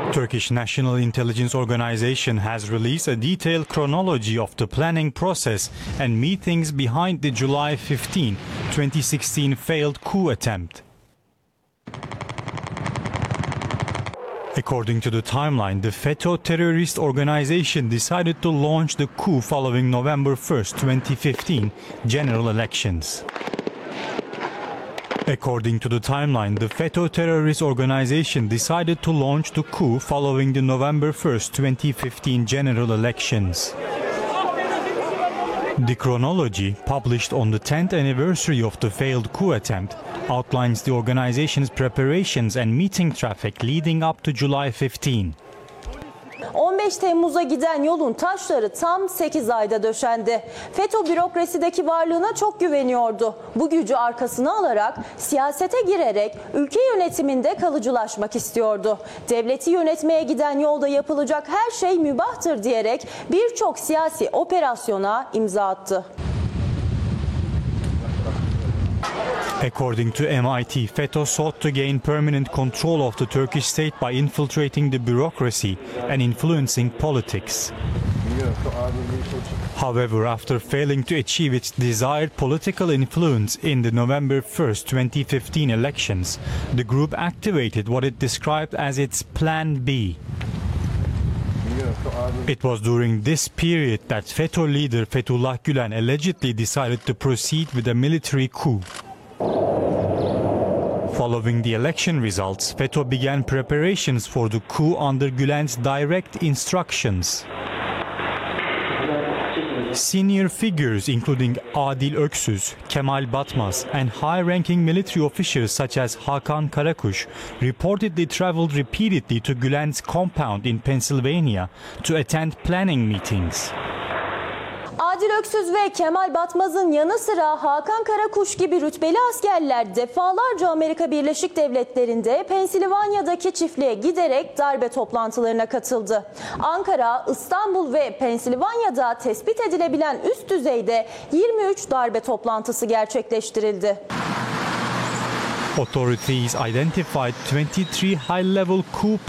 Turkish National Intelligence Organization has released a detailed chronology of the planning process and meetings behind the July 15, 2016 failed coup attempt. According to the timeline, the FETÖ terrorist organization decided to launch the coup following November 1, 2015 general elections. According to the timeline, the FETÖ terrorist organization decided to launch the coup following the November 1, 2015 general elections. The chronology, published on the 10th anniversary of the failed coup attempt, outlines the organization's preparations and meeting traffic leading up to July 15. 15 Temmuz'a giden yolun taşları tam 8 ayda döşendi. FETÖ bürokrasideki varlığına çok güveniyordu. Bu gücü arkasına alarak siyasete girerek ülke yönetiminde kalıcılaşmak istiyordu. Devleti yönetmeye giden yolda yapılacak her şey mübahtır diyerek birçok siyasi operasyona imza attı. According to MIT, FETÖ sought to gain permanent control of the Turkish state by infiltrating the bureaucracy and influencing politics. However, after failing to achieve its desired political influence in the November 1, 2015 elections, the group activated what it described as its Plan B. It was during this period that FETÖ leader Fethullah Gülen allegedly decided to proceed with a military coup. Following the election results, FETÖ began preparations for the coup under Gülen's direct instructions. Senior figures including Adil Öksüz, Kemal Batmaz, and high-ranking military officials such as Hakan Karakuş reportedly traveled repeatedly to Gülen's compound in Pennsylvania to attend planning meetings. Adil Öksüz ve Kemal Batmaz'ın yanı sıra Hakan Karakuş gibi rütbeli askerler defalarca Amerika Birleşik Devletleri'nde Pensilvanya'daki çiftliğe giderek darbe toplantılarına katıldı. Ankara, İstanbul ve Pensilvanya'da tespit edilebilen üst düzeyde 23 darbe toplantısı gerçekleştirildi. Authorities identified 23 high-level coup